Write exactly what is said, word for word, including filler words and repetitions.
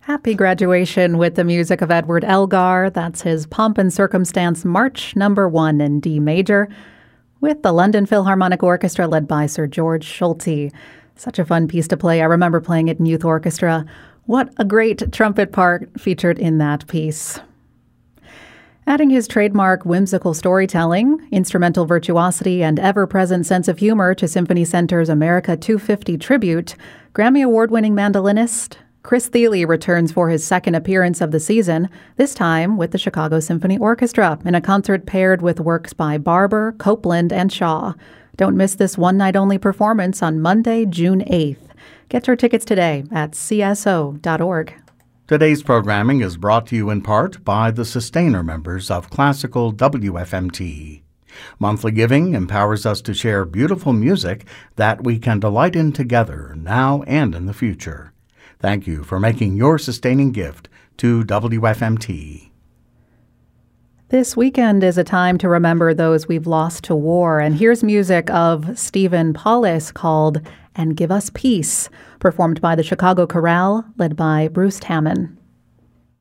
Happy graduation with the music of Edward Elgar. That's his Pomp and Circumstance March Number One in D major, with the London Philharmonic Orchestra led by Sir George Solti. Such a fun piece to play. I remember playing it in youth orchestra. What a great trumpet part featured in that piece. Adding his trademark whimsical storytelling, instrumental virtuosity, and ever-present sense of humor to Symphony Center's America two fifty tribute, Grammy Award-winning mandolinist Chris Thile returns for his second appearance of the season, this time with the Chicago Symphony Orchestra, in a concert paired with works by Barber, Copland, and Shaw. Don't miss this one-night-only performance on Monday, June eighth. Get your tickets today at c s o dot org. Today's programming is brought to you in part by the sustainer members of Classical W F M T. Monthly giving empowers us to share beautiful music that we can delight in together now and in the future. Thank you for making your sustaining gift to W F M T. This weekend is a time to remember those we've lost to war, and here's music of Stephen Paulus called And Give Us Peace, performed by the Chicago Chorale, led by Bruce Tamman.